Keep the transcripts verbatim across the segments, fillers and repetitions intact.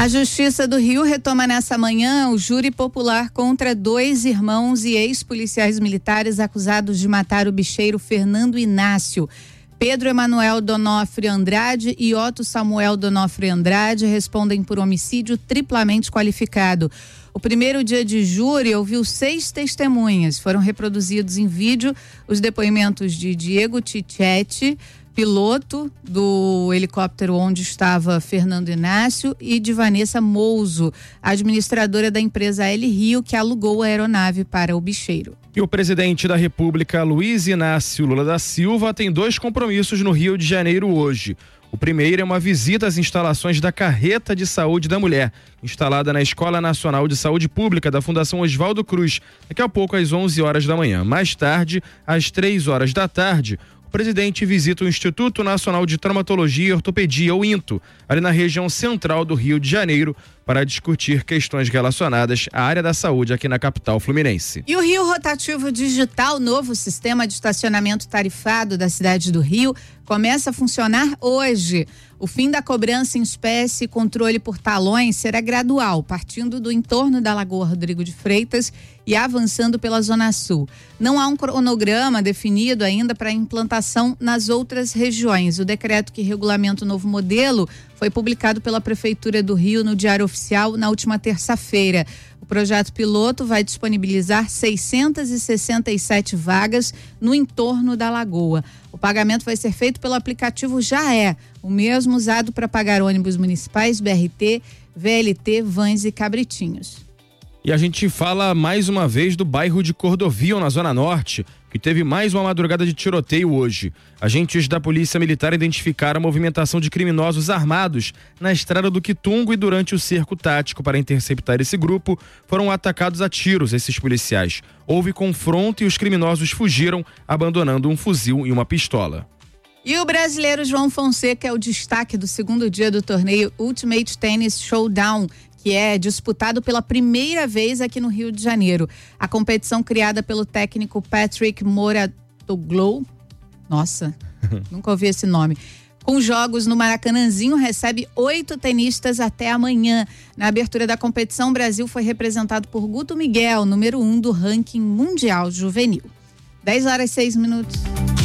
A Justiça do Rio retoma nessa manhã o júri popular contra dois irmãos e ex-policiais militares acusados de matar o bicheiro Fernando Inácio. Pedro Emanuel Donofre Andrade e Otto Samuel Donofre Andrade respondem por homicídio triplamente qualificado. O primeiro dia de júri ouviu seis testemunhas. Foram reproduzidos em vídeo os depoimentos de Diego Tichetti, piloto do helicóptero onde estava Fernando Inácio, e de Vanessa Mouso, administradora da empresa L Rio, que alugou a aeronave para o bicheiro. E o presidente da República, Luiz Inácio Lula da Silva, tem dois compromissos no Rio de Janeiro hoje. O primeiro é uma visita às instalações da Carreta de Saúde da Mulher, instalada na Escola Nacional de Saúde Pública da Fundação Oswaldo Cruz, daqui a pouco às onze horas da manhã. Mais tarde, às três horas da tarde, o presidente visita o Instituto Nacional de Traumatologia e Ortopedia, o INTO, ali na região central do Rio de Janeiro, para discutir questões relacionadas à área da saúde aqui na capital fluminense. E o Rio Rotativo Digital, novo sistema de estacionamento tarifado da cidade do Rio, começa a funcionar hoje. O fim da cobrança em espécie e controle por talões será gradual, partindo do entorno da Lagoa Rodrigo de Freitas e avançando pela Zona Sul. Não há um cronograma definido ainda para a implantação nas outras regiões. O decreto que regulamenta o novo modelo foi publicado pela Prefeitura do Rio no Diário Oficial na última terça-feira. O projeto piloto vai disponibilizar seiscentas e sessenta e sete vagas no entorno da lagoa. O pagamento vai ser feito pelo aplicativo Já É, o mesmo usado para pagar ônibus municipais, B R T, V L T, vans e cabritinhos. E a gente fala mais uma vez do bairro de Cordovil, na Zona Norte, que teve mais uma madrugada de tiroteio hoje. Agentes da Polícia Militar identificaram a movimentação de criminosos armados na estrada do Quitungo e durante o cerco tático para interceptar esse grupo, foram atacados a tiros esses policiais. Houve confronto e os criminosos fugiram, abandonando um fuzil e uma pistola. E o brasileiro João Fonseca é o destaque do segundo dia do torneio Ultimate Tennis Showdown, que é disputado pela primeira vez aqui no Rio de Janeiro. A competição, criada pelo técnico Patrick Mouratoglou, nossa, nunca ouvi esse nome, com jogos no Maracanãzinho, recebe oito tenistas até amanhã. Na abertura da competição, o Brasil foi representado por Guto Miguel, número um do ranking mundial juvenil. dez horas e seis minutos.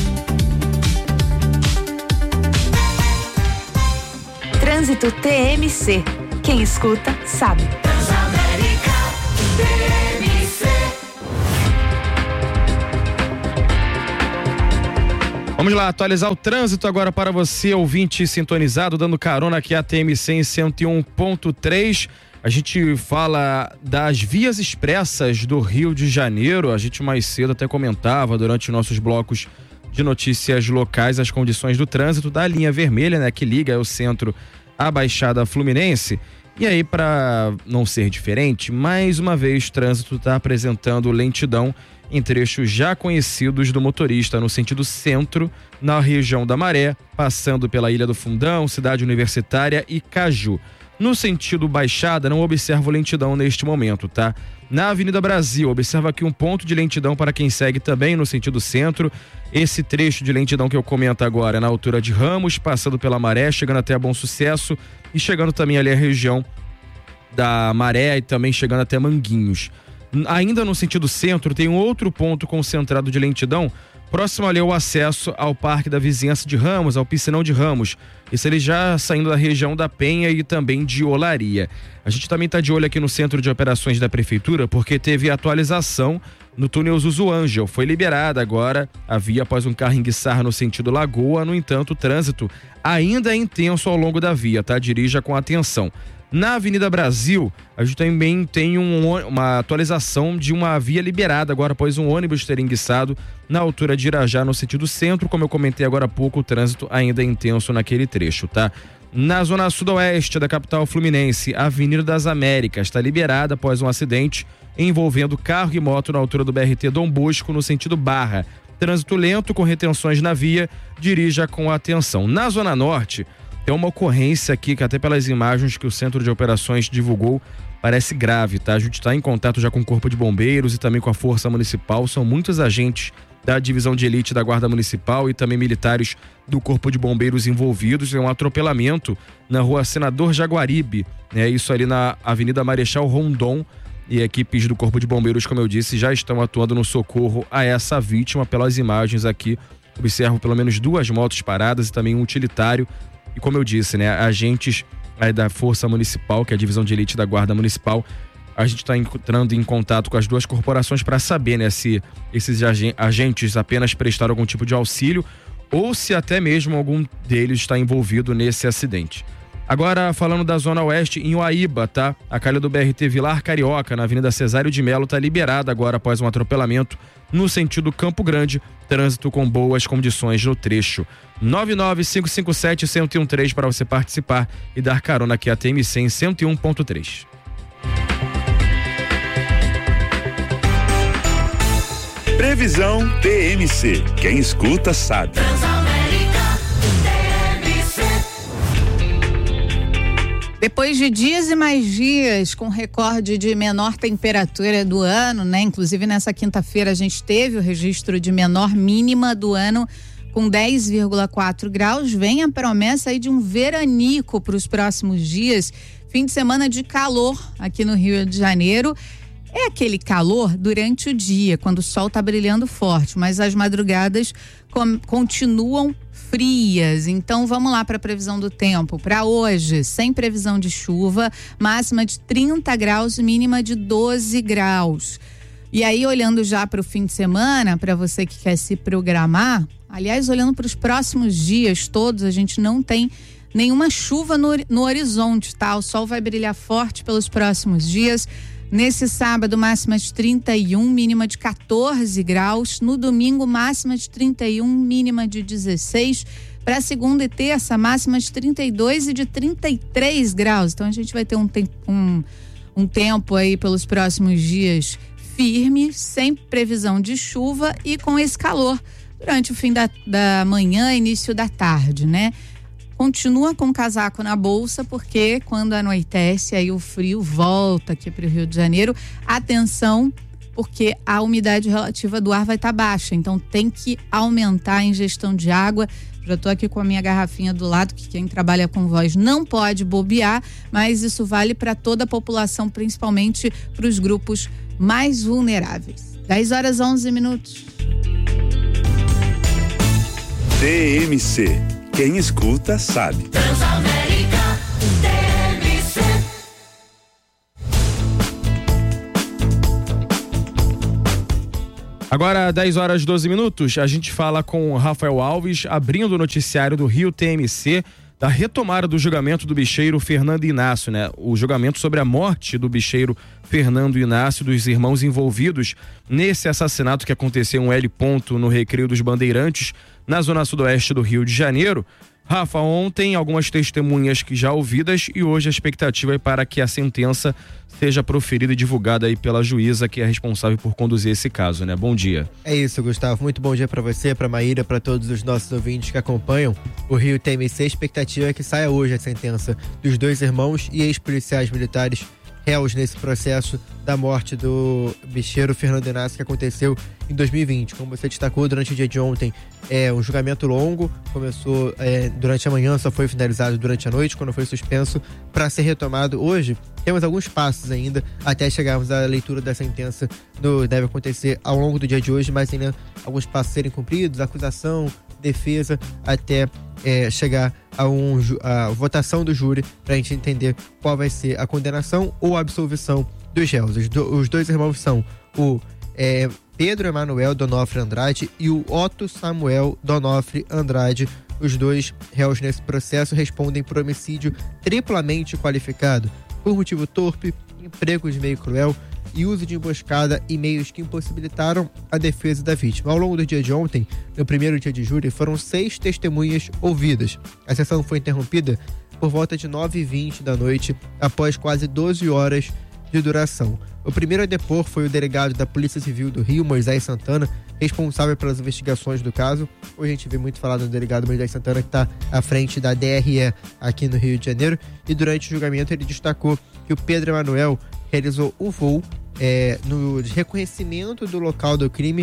Trânsito T M C. Quem escuta, sabe. Transamérica T M C. Vamos lá, atualizar o trânsito agora para você, ouvinte sintonizado, dando carona aqui a T M C em cento e um ponto três. A gente fala das vias expressas do Rio de Janeiro. A gente mais cedo até comentava durante nossos blocos de notícias locais as condições do trânsito da linha vermelha, né, que liga o centro à Baixada Fluminense. E aí, para não ser diferente, mais uma vez o trânsito está apresentando lentidão em trechos já conhecidos do motorista no sentido centro, na região da Maré, passando pela Ilha do Fundão, Cidade Universitária e Caju. No sentido Baixada, não observo lentidão neste momento, tá? Na Avenida Brasil, observa aqui um ponto de lentidão para quem segue também no sentido centro. Esse trecho de lentidão que eu comento agora é na altura de Ramos, passando pela Maré, chegando até a Bom Sucesso e chegando também ali a região da Maré e também chegando até Manguinhos. Ainda no sentido centro, tem um outro ponto concentrado de lentidão, próximo ali ao acesso ao Parque da Vizinhança de Ramos, ao Piscinão de Ramos. Isso ele já saindo da região da Penha e também de Olaria. A gente também está de olho aqui no Centro de Operações da Prefeitura, porque teve atualização no túnel Zuzu Ângel. Foi liberada agora a via após um carro enguiçar no sentido Lagoa. No entanto, o trânsito ainda é intenso ao longo da via, tá? Dirija com atenção. Na Avenida Brasil, a gente também tem um, uma atualização de uma via liberada agora após um ônibus ter enguiçado na altura de Irajá, no sentido centro. Como eu comentei agora há pouco, o trânsito ainda é intenso naquele trecho, tá? Na zona sudoeste da capital fluminense, a Avenida das Américas está liberada após um acidente envolvendo carro e moto na altura do B R T Dom Bosco, no sentido Barra. Trânsito lento com retenções na via, dirija com atenção. Na zona norte, tem uma ocorrência aqui que até pelas imagens que o Centro de Operações divulgou, parece grave, tá? A gente está em contato já com o Corpo de Bombeiros e também com a Força Municipal. São muitos agentes da Divisão de Elite da Guarda Municipal e também militares do Corpo de Bombeiros envolvidos. É um atropelamento na rua Senador Jaguaribe, né? Isso ali na Avenida Marechal Rondon, e equipes do Corpo de Bombeiros, como eu disse, já estão atuando no socorro a essa vítima. Pelas imagens aqui, observo pelo menos duas motos paradas e também um utilitário. E como eu disse, né, agentes aí da Força Municipal, que é a Divisão de Elite da Guarda Municipal, a gente está entrando em contato com as duas corporações para saber, né, se esses agentes apenas prestaram algum tipo de auxílio ou se até mesmo algum deles está envolvido nesse acidente. Agora, falando da Zona Oeste, em Uaíba, tá? A calha do B R T Vilar Carioca, na Avenida Cesário de Melo, está liberada agora após um atropelamento no sentido Campo Grande. Trânsito com boas condições no trecho. nove nove cinco cinco sete, um zero um três para você participar e dar carona aqui a T M C em cento e um ponto três. Previsão T M C. Quem escuta sabe. Depois de dias e mais dias com recorde de menor temperatura do ano, né? Inclusive nessa quinta-feira a gente teve o registro de menor mínima do ano com dez vírgula quatro graus. Vem a promessa aí de um veranico para os próximos dias. Fim de semana de calor aqui no Rio de Janeiro. É aquele calor durante o dia, quando o sol está brilhando forte, mas as madrugadas com, continuam frias. Então vamos lá para a previsão do tempo. Para hoje, sem previsão de chuva, máxima de trinta graus, mínima de doze graus. E aí, olhando já para o fim de semana, para você que quer se programar, aliás, olhando para os próximos dias todos, a gente não tem nenhuma chuva no, no horizonte, tá? O sol vai brilhar forte pelos próximos dias. Nesse sábado, máxima de trinta e um, mínima de quatorze graus. No domingo, máxima de trinta e um, mínima de dezesseis. Para segunda e terça, máxima de trinta e dois e de trinta e três graus. Então a gente vai ter um, tempo, um, um tempo aí pelos próximos dias firme, sem previsão de chuva e com esse calor durante o fim da, da manhã, início da tarde, né? Continua com o casaco na bolsa, porque quando anoitece, aí o frio volta aqui para o Rio de Janeiro. Atenção, porque a umidade relativa do ar vai estar tá baixa, então tem que aumentar a ingestão de água. Já estou aqui com a minha garrafinha do lado, que quem trabalha com voz não pode bobear, mas isso vale para toda a população, principalmente para os grupos mais vulneráveis. dez horas e onze minutos. T M C. Quem escuta sabe. Transamérica T M C. Agora, dez horas e doze minutos, a gente fala com o Rafael Alves, abrindo o noticiário do Rio T M C, da retomada do julgamento do bicheiro Fernando Inácio, né? O julgamento sobre a morte do bicheiro Fernando Inácio, dos irmãos envolvidos nesse assassinato que aconteceu em um L ponto no Recreio dos Bandeirantes, na zona sudoeste do Rio de Janeiro. Rafa, ontem algumas testemunhas que já ouvidas e hoje a expectativa é para que a sentença seja proferida e divulgada aí pela juíza que é responsável por conduzir esse caso, né? Bom dia. É isso, Gustavo. Muito bom dia para você, para Maíra, para todos os nossos ouvintes que acompanham o Rio T M C. A expectativa é que saia hoje a sentença dos dois irmãos e ex-policiais militares réus nesse processo da morte do bicheiro Fernando Inácio, que aconteceu em dois mil e vinte. Como você destacou, durante o dia de ontem, é um julgamento longo, começou é, durante a manhã, só foi finalizado durante a noite, quando foi suspenso, para ser retomado hoje. Temos alguns passos ainda até chegarmos à leitura da sentença, do, deve acontecer ao longo do dia de hoje, mas ainda alguns passos serem cumpridos, acusação, defesa, até é, chegar a, um, a votação do júri, para a gente entender qual vai ser a condenação ou a absolvição dos réus. Os, do, os dois irmãos são o é, Pedro Emanuel Donofre Andrade e o Otto Samuel Donofre Andrade. Os dois réus nesse processo respondem por homicídio triplamente qualificado, por motivo torpe, emprego de meio cruel e uso de emboscada e meios que impossibilitaram a defesa da vítima. Ao longo do dia de ontem, no primeiro dia de júri, foram seis testemunhas ouvidas. A sessão foi interrompida por volta de nove e vinte da noite, após quase doze horas de duração. O primeiro a depor foi o delegado da Polícia Civil do Rio, Moisés Santana, responsável pelas investigações do caso. Hoje a gente vê muito falar do delegado Moisés Santana, que está à frente da D R E aqui no Rio de Janeiro, e durante o julgamento ele destacou que o Pedro Emanuel realizou o voo é, no reconhecimento do local do crime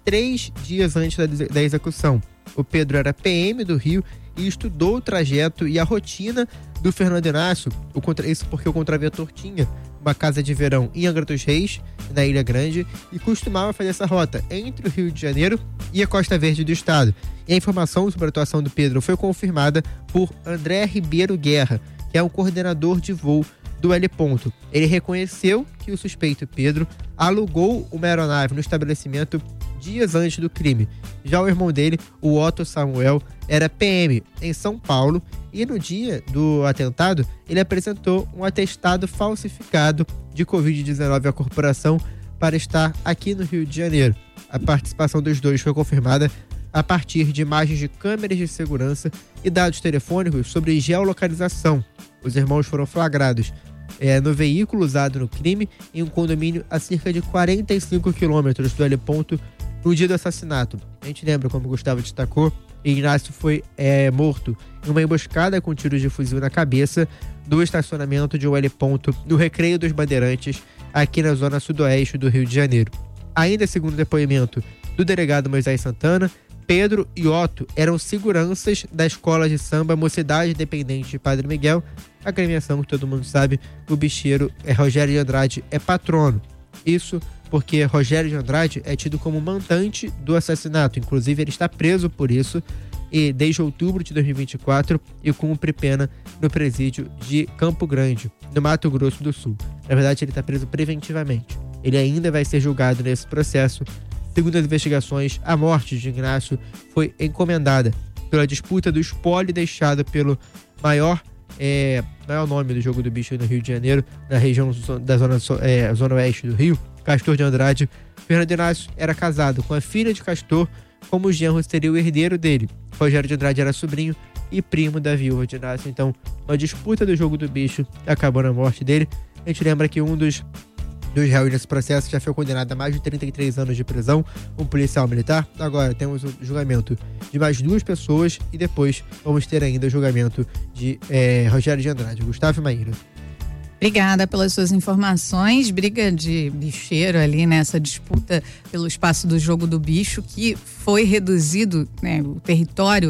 três dias antes da, da execução. O Pedro era P M do Rio e estudou o trajeto e a rotina do Fernando Inácio, o contra, isso porque o contraventor tinha uma casa de verão em Angra dos Reis, na Ilha Grande, e costumava fazer essa rota entre o Rio de Janeiro e a Costa Verde do estado. E a informação sobre a atuação do Pedro foi confirmada por André Ribeiro Guerra, que é o coordenador de voo do L. Ele reconheceu que o suspeito Pedro alugou uma aeronave no estabelecimento dias antes do crime. Já o irmão dele, o Otto Samuel, era P M em São Paulo e no dia do atentado ele apresentou um atestado falsificado de covid dezenove à corporação para estar aqui no Rio de Janeiro. A participação dos dois foi confirmada a partir de imagens de câmeras de segurança e dados telefônicos sobre geolocalização. Os irmãos foram flagrados é, no veículo usado no crime em um condomínio a cerca de quarenta e cinco quilômetros do L. no dia do assassinato. A gente lembra, como o Gustavo destacou, Inácio foi é, morto em uma emboscada com tiros de fuzil na cabeça do estacionamento de um L. no Recreio dos Bandeirantes, aqui na zona sudoeste do Rio de Janeiro. Ainda segundo o depoimento do delegado Moisés Santana, Pedro e Otto eram seguranças da escola de samba Mocidade Independente de Padre Miguel, a agremiação que todo mundo sabe, o bicheiro é Rogério de Andrade é patrono. Isso porque Rogério de Andrade é tido como mandante do assassinato. Inclusive, ele está preso por isso e desde outubro de dois mil e vinte e quatro e cumpre pena no presídio de Campo Grande, no Mato Grosso do Sul. Na verdade, ele está preso preventivamente. Ele ainda vai ser julgado nesse processo. Segundo as investigações, a morte de Inácio foi encomendada pela disputa do espólio deixado pelo maior, é, maior nome do jogo do bicho no Rio de Janeiro, na região da zona, é, zona oeste do Rio, Castor de Andrade. Fernando Inácio era casado com a filha de Castor, como o genro seria o herdeiro dele. Rogério de Andrade era sobrinho e primo da viúva de Inácio. Então, uma disputa do jogo do bicho acabou na morte dele. A gente lembra que um dos dos réus nesse processo já foi condenado a mais de trinta e três anos de prisão, um policial militar. Agora temos o julgamento de mais duas pessoas e depois vamos ter ainda o julgamento de é, Rogério de Andrade. Gustavo e Maíra. Obrigada pelas suas informações. Briga de bicheiro ali nessa disputa pelo espaço do jogo do bicho, que foi reduzido, né, o território,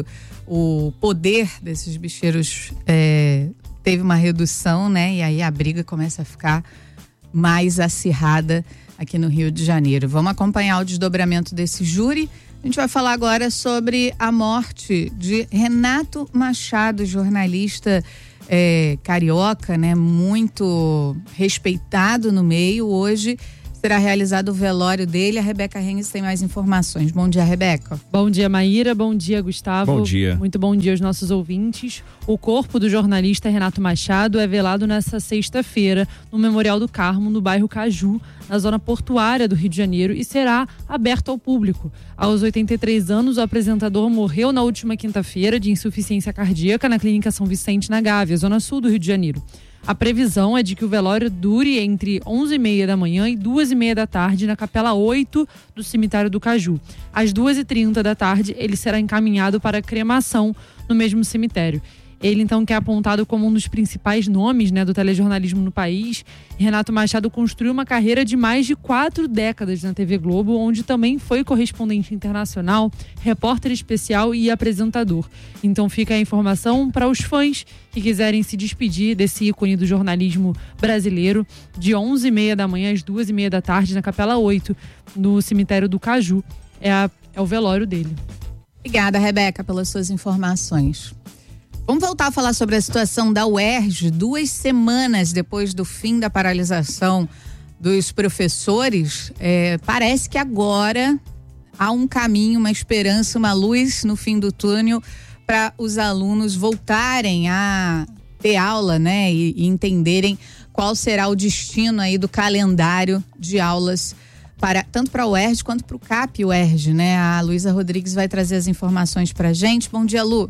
o poder desses bicheiros é, teve uma redução, né? E aí a briga começa a ficar mais acirrada aqui no Rio de Janeiro. Vamos acompanhar o desdobramento desse júri. A gente vai falar agora sobre a morte de Renato Machado, jornalista é, carioca, né? Muito respeitado no meio. Hoje será realizado o velório dele. A Rebeca Rennes tem mais informações. Bom dia, Rebeca. Bom dia, Maíra. Bom dia, Gustavo. Bom dia. Muito bom dia aos nossos ouvintes. O corpo do jornalista Renato Machado é velado nesta sexta-feira no Memorial do Carmo, no bairro Caju, na zona portuária do Rio de Janeiro, e será aberto ao público. Aos oitenta e três anos, o apresentador morreu na última quinta-feira de insuficiência cardíaca na Clínica São Vicente, na Gávea, zona sul do Rio de Janeiro. A previsão é de que o velório dure entre onze e meia da manhã e duas e meia da tarde na Capela oito do Cemitério do Caju. Às duas e trinta da tarde, ele será encaminhado para cremação no mesmo cemitério. Ele, então, que é apontado como um dos principais nomes, né, do telejornalismo no país. Renato Machado construiu uma carreira de mais de quatro décadas na T V Globo, onde também foi correspondente internacional, repórter especial e apresentador. Então fica a informação para os fãs que quiserem se despedir desse ícone do jornalismo brasileiro, de onze e meia da manhã às duas e meia da tarde na Capela oito, no Cemitério do Caju. É, a, é o velório dele. Obrigada, Rebeca, pelas suas informações. Vamos voltar a falar sobre a situação da U E R J, duas semanas depois do fim da paralisação dos professores. É, parece que agora há um caminho, uma esperança, uma luz no fim do túnel para os alunos voltarem a ter aula, né? E, e entenderem qual será o destino aí do calendário de aulas para, tanto para a U E R J quanto para o C A P U E R J, né? A Luísa Rodrigues vai trazer as informações para a gente. Bom dia, Lu.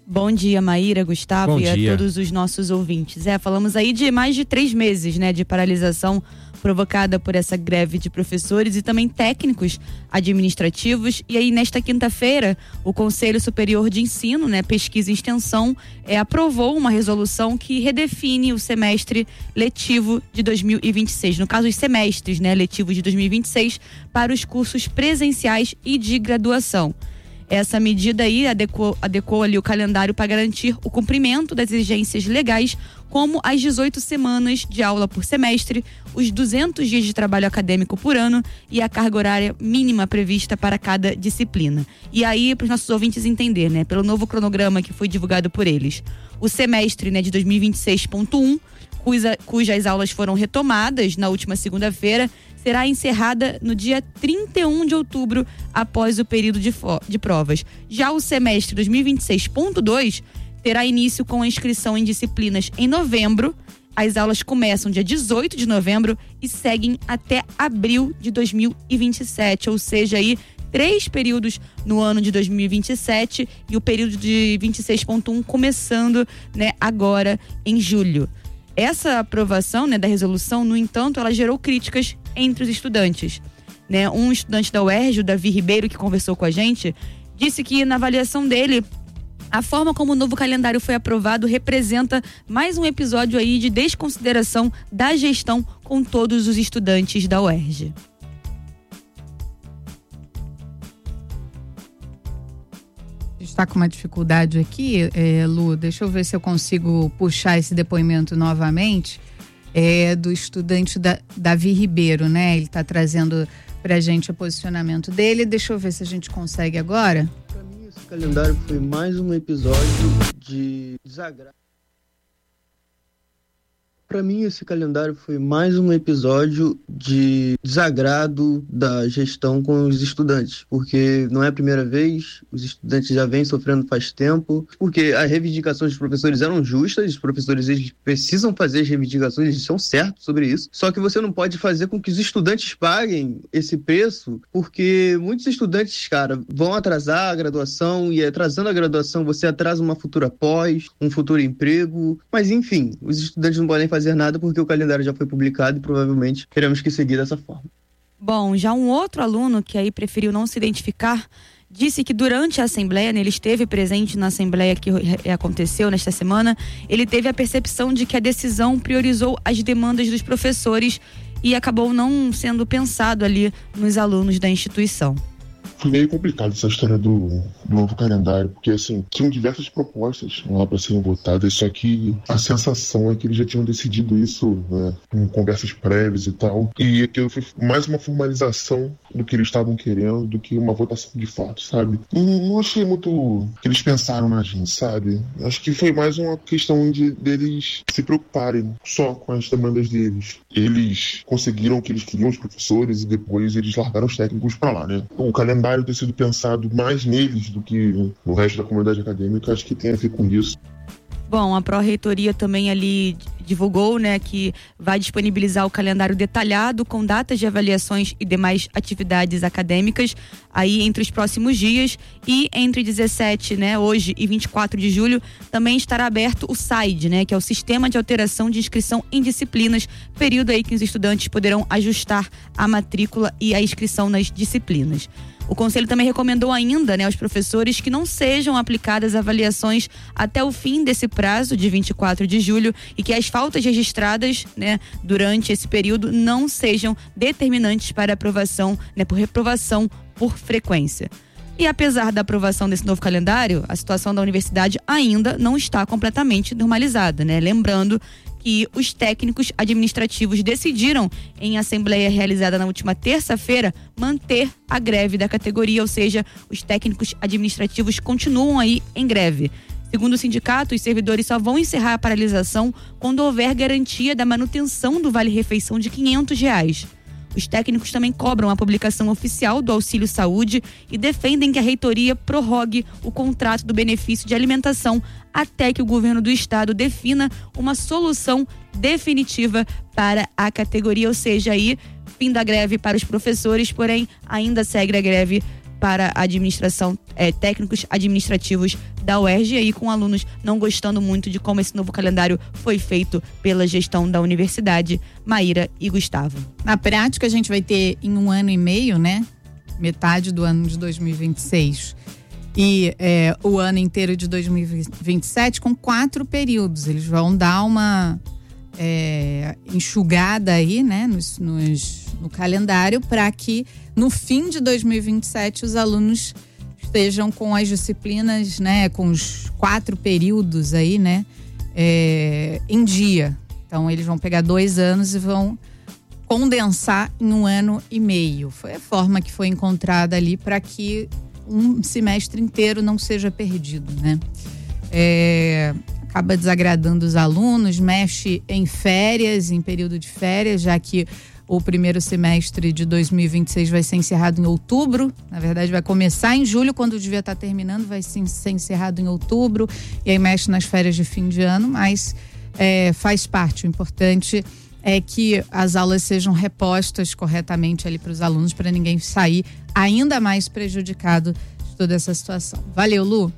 Bom dia, Maíra, Gustavo Bom e dia. a todos os nossos ouvintes. É, falamos aí de mais de três meses, né, de paralisação provocada por essa greve de professores e também técnicos administrativos. E aí, nesta quinta-feira, o Conselho Superior de Ensino, né, Pesquisa e Extensão, é, aprovou uma resolução que redefine o semestre letivo de dois mil e vinte e seis. No caso, os semestres, né, letivos de dois mil e vinte e seis para os cursos presenciais e de graduação. Essa medida aí adequou, adequou ali o calendário para garantir o cumprimento das exigências legais, como as dezoito semanas de aula por semestre, os duzentos dias de trabalho acadêmico por ano e a carga horária mínima prevista para cada disciplina. E aí, para os nossos ouvintes entender, né, pelo novo cronograma que foi divulgado por eles, o semestre, né, de dois mil e vinte e seis ponto um, cuja, cujas aulas foram retomadas na última segunda-feira, será encerrada no dia trinta e um de outubro, após o período de, de provas. Já o semestre dois mil e vinte e seis ponto dois terá início com a inscrição em disciplinas em novembro. As aulas começam dia dezoito de novembro e seguem até abril de dois mil e vinte e sete, ou seja, aí três períodos no ano de dois mil e vinte e sete e o período de vinte e seis ponto um começando, né, agora em julho. Essa aprovação, né, da resolução, no entanto, ela gerou críticas entre os estudantes. Né? Um estudante da U E R J, o Davi Ribeiro, que conversou com a gente, disse que na avaliação dele, a forma como o novo calendário foi aprovado representa mais um episódio aí de desconsideração da gestão com todos os estudantes da U E R J. Está com uma dificuldade aqui, é, Lu, deixa eu ver se eu consigo puxar esse depoimento novamente, é, do estudante da, Davi Ribeiro, né? Ele está trazendo pra gente o posicionamento dele, deixa eu ver se a gente consegue agora. Para mim, esse calendário foi mais um episódio de desagrado. Para mim, esse calendário foi mais um episódio de desagrado da gestão com os estudantes, porque não é a primeira vez, os estudantes já vêm sofrendo faz tempo, porque as reivindicações dos professores eram justas, os professores eles precisam fazer as reivindicações, eles estão certos sobre isso, só que você não pode fazer com que os estudantes paguem esse preço, porque muitos estudantes, cara, vão atrasar a graduação, e atrasando a graduação você atrasa uma futura pós, um futuro emprego, mas enfim, os estudantes não podem fazer fazer nada porque o calendário já foi publicado e provavelmente teremos que seguir dessa forma. Bom, já um outro aluno que aí preferiu não se identificar disse que durante a assembleia, né, ele esteve presente na assembleia que aconteceu nesta semana, ele teve a percepção de que a decisão priorizou as demandas dos professores e acabou não sendo pensado ali nos alunos da instituição. Foi meio complicado essa história do, do novo calendário, porque assim, tinham diversas propostas lá para serem votadas, só que a sensação é que eles já tinham decidido isso, né, em conversas prévias e tal, e aquilo foi mais uma formalização do que eles estavam querendo do que uma votação de fato, sabe? Não, não achei muito que eles pensaram na gente, sabe? Acho que foi mais uma questão de deles se preocuparem só com as demandas deles. Eles conseguiram o que eles queriam, os professores, e depois eles largaram os técnicos para lá, né? O calendário ter sido pensado mais neles do que no resto da comunidade acadêmica, acho que tem a ver com isso. Bom, a Pró-Reitoria também ali divulgou, né, que vai disponibilizar o calendário detalhado com datas de avaliações e demais atividades acadêmicas aí entre os próximos dias, e entre dezessete, né, hoje e vinte e quatro de julho também estará aberto o S A I D, né, que é o Sistema de Alteração de Inscrição em Disciplinas, período aí que os estudantes poderão ajustar a matrícula e a inscrição nas disciplinas. O Conselho também recomendou ainda, né, aos professores que não sejam aplicadas avaliações até o fim desse prazo de vinte e quatro de julho e que as faltas registradas, né, durante esse período não sejam determinantes para aprovação, né, por reprovação por frequência. E apesar da aprovação desse novo calendário, a situação da universidade ainda não está completamente normalizada, né? Lembrando que os técnicos administrativos decidiram, em assembleia realizada na última terça-feira, manter a greve da categoria, ou seja, os técnicos administrativos continuam aí em greve. Segundo o sindicato, os servidores só vão encerrar a paralisação quando houver garantia da manutenção do vale-refeição de quinhentos reais. Os técnicos também cobram a publicação oficial do Auxílio Saúde e defendem que a reitoria prorrogue o contrato do benefício de alimentação até que o governo do estado defina uma solução definitiva para a categoria, ou seja, aí fim da greve para os professores, porém ainda segue a greve para administração, é, técnicos administrativos da U E R J, e aí com alunos não gostando muito de como esse novo calendário foi feito pela gestão da universidade. Maíra e Gustavo. Na prática, a gente vai ter em um ano e meio, né? Metade do ano de dois mil e vinte e seis e é, o ano inteiro de dois mil e vinte e sete com quatro períodos. Eles vão dar uma é, enxugada aí, né, nos, nos, no calendário, para que no fim de dois mil e vinte e sete os alunos estejam com as disciplinas, né, com os quatro períodos aí, né, é, em dia. Então eles vão pegar dois anos e vão condensar em um ano e meio. Foi a forma que foi encontrada ali para que um semestre inteiro não seja perdido, né? É, acaba desagradando os alunos, mexe em férias, em período de férias, já que o primeiro semestre de dois mil e vinte e seis vai ser encerrado em outubro. Na verdade, vai começar em julho, quando devia estar terminando, vai ser encerrado em outubro, e aí mexe nas férias de fim de ano, mas é, faz parte. O importante é que as aulas sejam repostas corretamente ali para os alunos, para ninguém sair ainda mais prejudicado de toda essa situação. Valeu, Lu.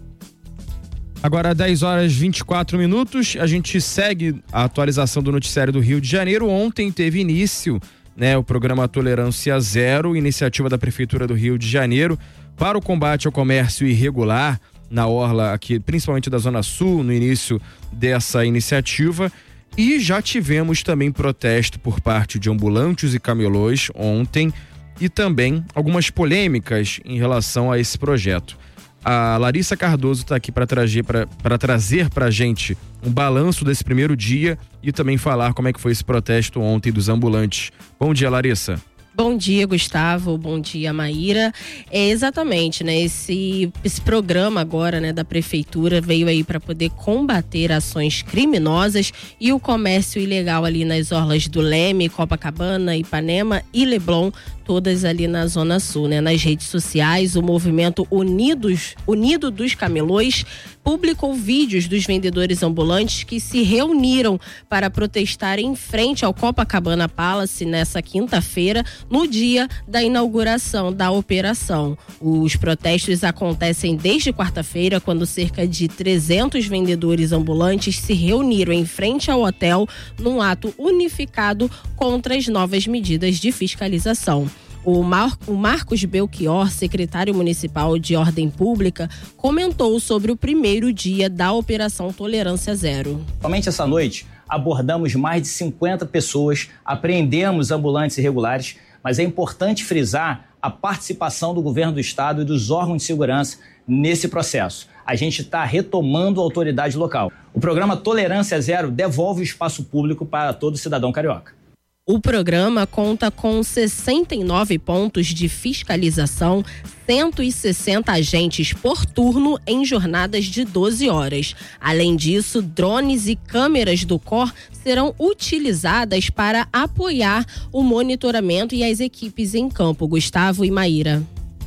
Agora, dez horas e vinte e quatro minutos, a gente segue a atualização do noticiário do Rio de Janeiro. Ontem teve início, né, o programa Tolerância Zero, iniciativa da Prefeitura do Rio de Janeiro para o combate ao comércio irregular na orla aqui, principalmente da Zona Sul, no início dessa iniciativa. E já tivemos também protesto por parte de ambulantes e camelôs ontem, e também algumas polêmicas em relação a esse projeto. A Larissa Cardoso está aqui para trazer para trazer para a gente um balanço desse primeiro dia e também falar como é que foi esse protesto ontem dos ambulantes. Bom dia, Larissa. Bom dia, Gustavo. Bom dia, Maíra. É exatamente, né? Esse, esse programa agora, né, da prefeitura veio aí para poder combater ações criminosas e o comércio ilegal ali nas orlas do Leme, Copacabana, Ipanema e Leblon, todas ali na Zona Sul, né? Nas redes sociais, o movimento Unidos, Unido dos Camelôs publicou vídeos dos vendedores ambulantes que se reuniram para protestar em frente ao Copacabana Palace nessa quinta-feira, no dia da inauguração da operação. Os protestos acontecem desde quarta-feira, quando cerca de trezentos vendedores ambulantes se reuniram em frente ao hotel num ato unificado contra as novas medidas de fiscalização. O, Mar- o Marcos Belchior, secretário municipal de Ordem Pública, comentou sobre o primeiro dia da Operação Tolerância Zero. Somente essa noite abordamos mais de cinquenta pessoas, apreendemos ambulantes irregulares, mas é importante frisar a participação do governo do estado e dos órgãos de segurança nesse processo. A gente está retomando a autoridade local. O programa Tolerância Zero devolve o espaço público para todo cidadão carioca. O programa conta com sessenta e nove pontos de fiscalização, cento e sessenta agentes por turno em jornadas de doze horas. Além disso, drones e câmeras do C O R serão utilizadas para apoiar o monitoramento e as equipes em campo. Gustavo e Maíra.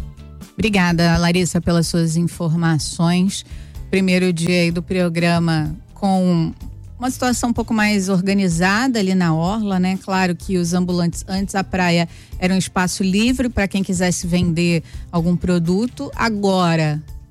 Obrigada, Larissa, pelas suas informações. Primeiro dia aí do programa com uma situação um pouco mais organizada ali na orla, né? Claro que os ambulantes, antes a praia era um espaço livre para quem quisesse vender algum produto. Agora